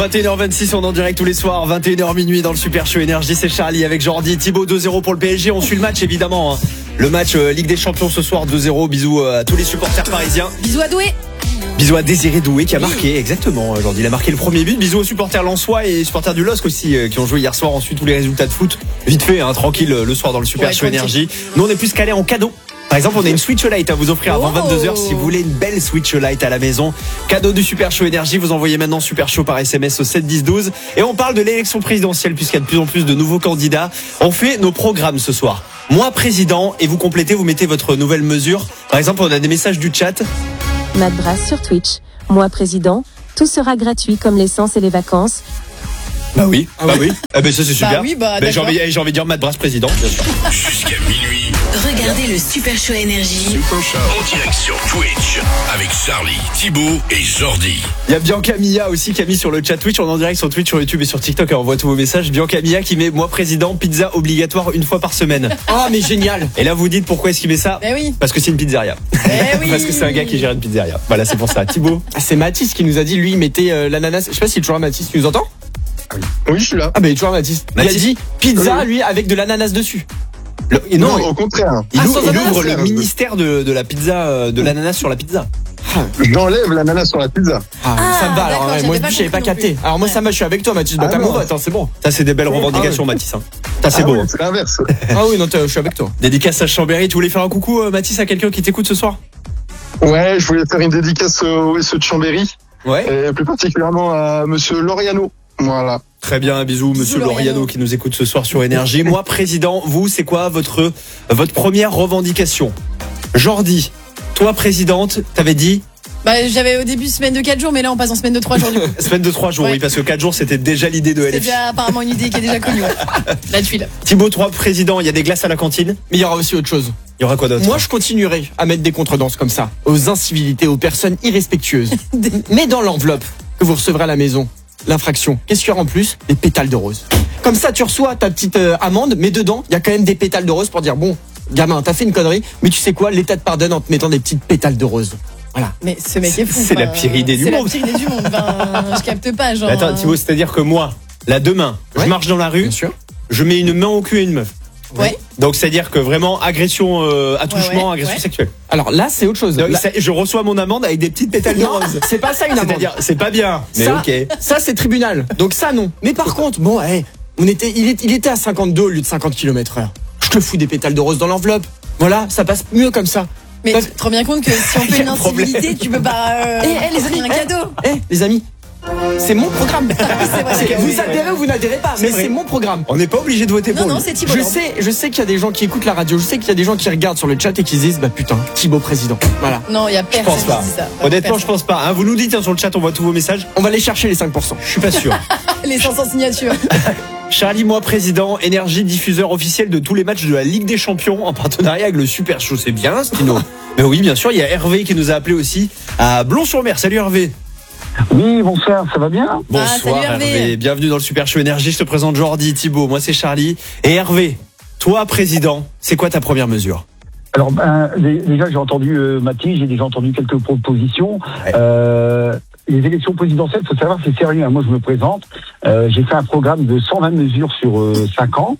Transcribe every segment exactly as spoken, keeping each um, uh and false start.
vingt et une heures vingt-six, on est en direct tous les soirs, vingt et une heures minuit dans le Super Show Énergie, c'est Charlie avec Jordi, Thibaut, deux zéro pour le P S G, on suit le match évidemment, hein. Le match euh, Ligue des Champions ce soir, deux zéro, bisous euh, à tous les supporters parisiens. Bisous à Doué. Bisous à Désiré Doué qui a marqué, exactement, Jordi, il a marqué le premier but, bisous aux supporters lensois et supporters du L O S C aussi euh, qui ont joué hier soir, ensuite tous les résultats de foot, vite fait, hein, tranquille le soir dans le Super Ouais, Show tranquille. Énergie. Nous on est plus calés en cadeau. Par exemple, on a une Switch Lite à vous offrir avant Oh. vingt-deux heures si vous voulez une belle Switch Lite à la maison. Cadeau du Super Show Énergie, vous envoyez maintenant Super Show par S M S au sept dix douze. Et on parle de l'élection présidentielle puisqu'il y a de plus en plus de nouveaux candidats. On fait nos programmes ce soir. Moi président et vous complétez, vous mettez votre nouvelle mesure. Par exemple, on a des messages du chat. Matt Brass sur Twitch. Moi président, tout sera gratuit comme l'essence et les vacances. Bah oui, ah bah oui. Eh ben ça c'est super. Bah oui, bah, Ben, j'ai d'accord. envie, j'ai envie de dire Matt Brass président. Bien sûr. Jusqu'à minuit, Regardez le Super Show Énergie en direct sur Twitch avec Charlie, Thibaut et Jordi. Il y a Bianca Mia aussi qui a mis sur le chat Twitch, on est en direct sur Twitch, sur YouTube et sur TikTok et on voit tous vos messages. Bianca Mia qui met moi président, pizza obligatoire une fois par semaine. Ah mais génial. Et là vous dites pourquoi est-ce qu'il met ça? Eh oui. Parce que c'est une pizzeria. Eh oui. Parce que c'est un gars qui gère une pizzeria. Voilà, c'est pour ça. Thibaut. Ah, c'est Mathis qui nous a dit, lui, il mettait euh, l'ananas. Je sais pas s'il est toujours là, Mathis. Tu nous entends? Oui, je suis là. Ah bah il est toujours là, Mathis. Il a Mathis. dit pizza, Oui. lui, avec de l'ananas dessus. Le- et Non, non, au contraire. il Ah, ouvre, sans il ananas, ouvre le là. ministère de, de la pizza, euh, de l'ananas sur la pizza. J'enlève l'ananas sur la pizza. Ah, Ah, ça me va. Alors d'accord, ouais, j'avais moi, pas je savais pas compris non capté. plus. Alors moi, Ouais. ça me va, je suis avec toi, Mathis. Bah Ah t'as mon non. vote, hein, c'est bon. Ça, c'est des belles Oui, revendications, ah oui. Mathis. Hein. Ça, c'est Ah beau. oui, hein. c'est l'inverse. Ah oui, non, t'es- je suis avec toi. Dédicace à Chambéry. Tu voulais faire un coucou, euh, Mathis, à quelqu'un qui t'écoute ce soir? Ouais, je voulais faire une dédicace au S E de Chambéry, Ouais. et plus particulièrement à monsieur Loriano. Voilà. Très bien, bisous, monsieur Loriano. Loriano qui nous écoute ce soir sur Énergie. Moi, président, vous, c'est quoi votre, votre première revendication? Jordi, toi, présidente, t'avais dit Bah, j'avais au début semaine de quatre jours, mais là on passe en semaine de trois jours du coup. semaine de trois jours, Ouais. oui, parce que quatre jours, c'était déjà l'idée de C'est L F I. déjà apparemment une idée qui est déjà connue. Ouais. La tuile. Thibaut, toi, président, il y a des glaces à la cantine. Mais il y aura aussi autre chose. Il y aura quoi d'autre? Moi, je continuerai à mettre des contredanses comme ça, aux incivilités, aux personnes irrespectueuses. Mais dans l'enveloppe que vous recevrez à la maison, l'infraction, qu'est-ce qu'il y aura en plus? Des pétales de rose. Comme ça, tu reçois ta petite euh, amende, mais dedans, il y a quand même des pétales de rose pour dire, bon, gamin, t'as fait une connerie, mais tu sais quoi, l'État te pardonne en te mettant des petites pétales de rose. Voilà. Mais ce mec est fou. C'est la enfin, pire idée du C'est monde. la pire idée du monde. Ben, je capte pas, genre. Mais attends, Thibaut, c'est-à-dire que moi, là, demain, Ouais. je marche dans la rue, Bien sûr. je mets une main au cul à une meuf. Ouais. Donc, c'est-à-dire que vraiment, agression, euh, attouchement, ouais, agression ouais. sexuelle. Alors là, c'est autre chose. Donc, Là- ça- je reçois mon amende avec des petites pétales de Non, rose. c'est pas ça une amende. C'est-à-dire, c'est pas bien, mais ça, ok. ça c'est tribunal. Donc ça non. Mais par contre, bon, hey, on était, il, est- il était à cinquante-deux au lieu de cinquante kilomètres heure. Je te fous des pétales de rose dans l'enveloppe. Voilà, ça passe mieux comme ça. Mais Bah, tu te rends bien compte que si on Y a fait une un problème. incivilité, tu peux pas. Euh... Eh, eh, les amis, un eh, cadeau. Eh, les amis, c'est mon programme. C'est vrai, C'est- c'est vous vrai. adhérez ou vous n'adhérez pas, C'est mais vrai. c'est mon programme. On n'est pas obligé de voter Non, pour non, lui. c'est Thibaut. Je sais, je sais qu'il y a des gens qui écoutent la radio, je sais qu'il y a des gens qui regardent sur le chat et qui se disent, bah putain, Thibaut président. Voilà. Non, il y a Je personne pense pas. qui dit ça. Honnêtement, je Personne. pense pas. Hein, vous nous dites hein, sur le chat, on voit tous vos messages. On va aller chercher les cinq pour cent. Je suis pas sûr. Les cinq cents signatures. Charlie, moi, président, Énergie, diffuseur officiel de tous les matchs de la Ligue des Champions en partenariat avec le Super Show. C'est bien, Stino. Mais oui, bien sûr, il y a Hervé qui nous a appelé aussi à Blon-sur-Mer. Salut Hervé. Oui, bonsoir, ça va bien? Bonsoir salut Hervé. Bienvenue dans le Super Show Énergie. Je te présente Jordi, Thibaut. Moi, c'est Charlie. Et Hervé, toi, président, c'est quoi ta première mesure? Alors, ben, dé- déjà, j'ai entendu euh, Mathis, j'ai déjà entendu quelques propositions. Ouais. Euh, les élections présidentielles, faut savoir, c'est sérieux. Hein. Moi, je me présente. Euh, j'ai fait un programme de cent vingt mesures sur euh, cinq ans.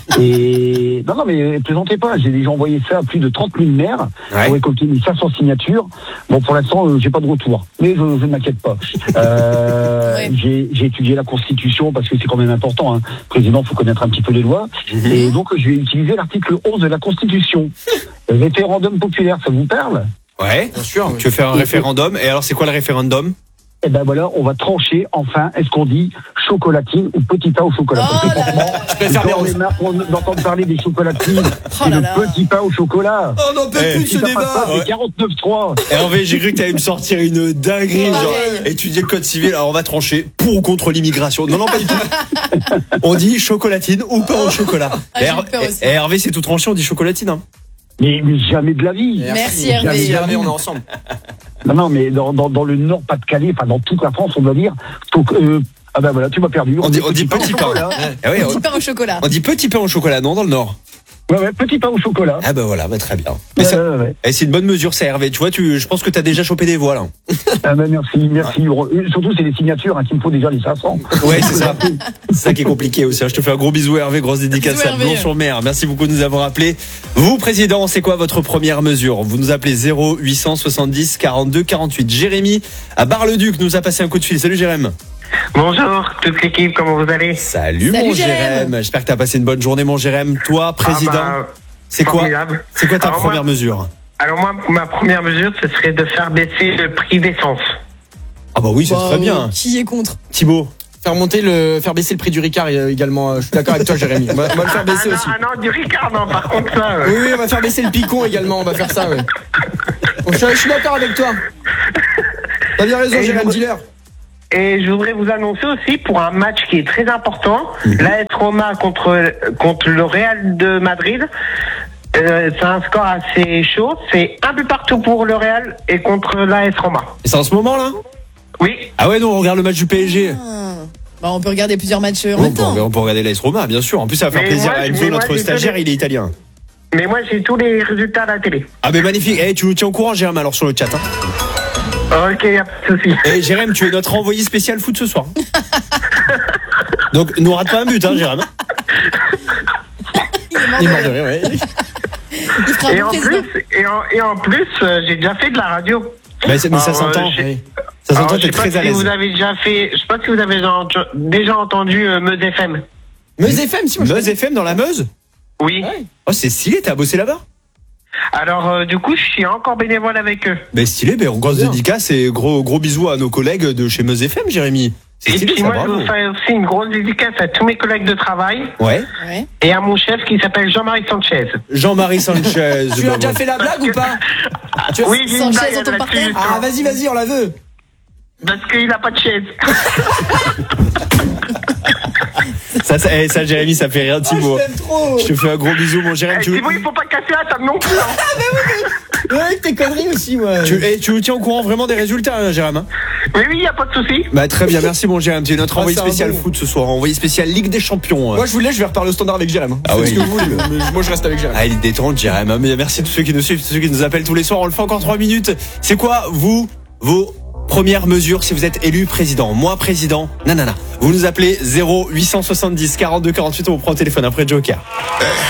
Et non, non, mais plaisantez pas. J'ai déjà envoyé ça à plus de trente mille maires Ouais. pour récolter les cinq cents signatures. Bon, pour l'instant, euh, j'ai pas de retour, mais je, je ne m'inquiète pas. Euh, Ouais. j'ai, j'ai étudié la Constitution parce que c'est quand même important. Hein. Président, faut connaître un petit peu les lois. Mhm. Et donc, je vais utiliser l'article onze de la Constitution. Référendum populaire, ça vous parle? Ouais. Bien sûr. Tu veux faire un référendum. Et alors, c'est quoi le référendum? Eh ben voilà, on va trancher enfin, est-ce qu'on dit chocolatine ou petit pain au chocolat? Oh Parce que là franchement, là. Je préfère les j'en ai roses. marre qu'on- d'entendre parler des chocolatines Oh et là le là. petit pain au chocolat. Oh non, peut Eh, plus de Si ce ça passe pas, débat. c'est quarante-neuf trois. Hervé, j'ai cru que t'allais me sortir une dinguerie, Pareil. genre étudier le code civil. Alors on va trancher pour ou contre l'immigration. Non, non, pas du tout. On dit chocolatine ou pain au chocolat. Ah, j'ai Et Her- eu peur aussi. et Hervé, c'est tout tranché, on dit chocolatine. Hein. Mais, mais jamais de la vie. Merci, Jamais Hervé. de la Hervé, vie. on est ensemble. Non, non, mais dans, dans, dans le Nord-Pas-de-Calais, enfin dans toute la France, on doit dire. Donc, euh, ah ben voilà, tu m'as perdu. On dit, on dit petit pain. au chocolat. Eh oui, Petit on, pain au chocolat. on dit petit pain au chocolat, non, dans le Nord. Ouais, ouais, petit pain au chocolat. Ah bah voilà, bah très bien. Mais Ouais, ça- ouais, ouais. eh, c'est une bonne mesure, ça, Hervé. Tu vois, tu, je pense que tu as déjà chopé des voiles. Hein. Ah ben merci, merci. Euh, Surtout, c'est les signatures hein, qu'il me faut déjà les cinq cents. Ouais, c'est ça. C'est ça qui est compliqué aussi. hein. Je te fais un gros bisou, Hervé. Grosse dédicace Bisous, à Hervé. Blanc-sur-Mer. Merci beaucoup de nous avoir appelés. Vous, président, c'est quoi votre première mesure? Vous nous appelez zéro huit cent soixante-dix quarante-deux quarante-huit. Jérémy à Bar-le-Duc nous a passé un coup de fil. Salut, Jérémy. Bonjour, toute l'équipe, comment vous allez? Salut, Salut, mon Jérém. Jérém. J'espère que tu as passé une bonne journée, mon Jérém. Toi, président, Ah bah, c'est quoi, formidable. c'est quoi ta Alors première moi- mesure? Alors moi, ma première mesure, ce serait de faire baisser le prix d'essence. Ah bah oui, c'est Bah, très bien. Qui est contre? Thibaut. Faire monter le, faire baisser le prix du Ricard euh, également. euh, Je suis d'accord avec toi, Jérémy. On va, on va le faire baisser ah, aussi. non, ah non, du Ricard, non, par contre ça... euh, Oui, oui, on va faire baisser le picon également. On va faire ça, ouais. Bon, je, suis- je suis d'accord avec toi. T'as bien raison, Et Jérémy, je- dealer. Et je voudrais vous annoncer aussi pour un match qui est très important, Mhm. l'A S Roma contre, contre le Real de Madrid. Euh, c'est un score assez chaud, c'est un but partout pour le Real et contre l'A S Roma. Et c'est en ce moment, là? Oui, Ah ouais, non, on regarde le match du P S G. Ah. Bah, on peut regarder plusieurs matchs en On même peut, temps. on peut regarder l'A S Roma, bien sûr. En plus, ça va faire Mais plaisir moi, à je- Enzo, mais moi, notre j'ai stagiaire, tous les- il est italien. mais moi j'ai tous les résultats à la télé. Ah mais magnifique. Eh, tu nous tiens au courant, Jérém, alors sur le chat. Hein. Ok, y a pas de souci. Eh, Jérém, tu es notre envoyé spécial foot ce soir. Donc, nous rate pas un but, hein, Jérém. Il est mort Il de est mort de rire. rire, ouais. Il fera un Et bon en président. plus, et en, et en plus, euh, j'ai déjà fait de la radio. Mais, c'est- mais ça Alors, s'entend. euh, j'ai- Ça s'entend, Alors, je t'es sais pas très à si l'aise. vous avez déjà fait, je sais pas si vous avez déjà, ent- déjà entendu euh, Meuse F M. Meuse F M, si moi je Meuse F M dans la Meuse? Oui. Ouais. Oh, c'est stylé, t'as bossé là-bas? Alors euh, du coup, je suis encore bénévole avec eux. Mais stylé, mais grosse Bien. dédicace et gros, gros bisous à nos collègues de chez Meuse F M, Jérémy. C'est Et stylé, puis ça, moi, je bravo. veux faire aussi une grosse dédicace à tous mes collègues de travail Ouais. Ouais. et à mon chef qui s'appelle Jean-Marie Sanchez. Jean-Marie Sanchez. Tu as bah, déjà bon. fait la blague ou pas? Tu as- Oui, j'ai une Sanchez blague dans ton là-dessus, parterre. justement. Ah, vas-y, vas-y, on la veut. Parce qu'il a pas de chaise. Ça, ça, eh, ça, Jérémy, ça fait rire, Thibaut. Oh, je t'aime trop. Je te fais un gros bisou, mon Jérémy. Eh, Tu, Thibaut, il faut pas casser la table non plus. hein. Ouais, avec tes conneries aussi, moi. tu, eh, tu nous tiens au courant vraiment des résultats, hein, Jérémy? Hein. Oui, oui, y a pas de souci. Bah, très bien, merci, mon Jérémy. Tu es notre Ah, envoyé c'est un spécial bon. foot ce soir. Envoyé spécial Ligue des Champions. hein. Moi, je voulais, je vais reparler au standard avec Jérémy. Ah Faites ouais. ce que vous voulez. mais moi, je reste avec Jérémy. Ah, il est détente, Jérémy. hein. Mais merci à tous ceux qui nous suivent, tous ceux qui nous appellent tous les soirs. On le fait encore trois minutes. C'est quoi, vous, vos premières mesures si vous êtes élu président? Moi, président, nanana. Vous nous appelez zéro huit cent soixante-dix quarante-deux quarante-huit. On vous prend au téléphone après Joker.